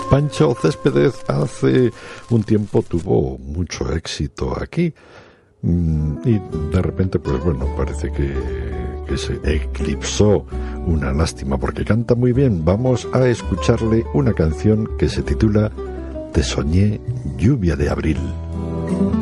Pancho Céspedes hace un tiempo tuvo mucho éxito aquí y de repente, pues bueno, parece que se eclipsó. Una lástima porque canta muy bien. Vamos a escucharle una canción que se titula Te soñé lluvia de abril.